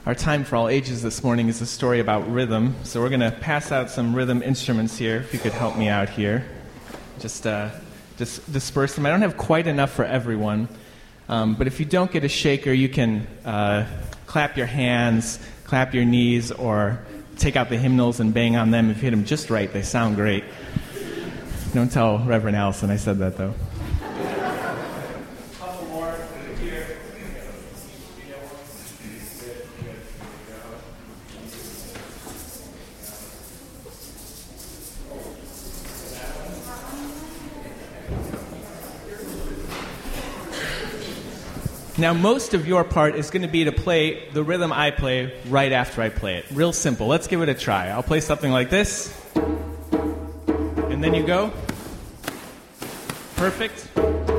Our time for all ages this morning is a story about rhythm. So we're going to pass out some rhythm instruments here. If you could help me out here. Just disperse them. I don't have quite enough for everyone. But if you don't get a shaker, you can clap your hands, clap your knees, or take out the hymnals and bang on them. If you hit them just right, they sound great. Don't tell Reverend Allison I said that, though. Now, most of your part is going to be to play the rhythm I play right after I play it. Real simple. Let's give it a try. I'll play something like this. And then you go. Perfect.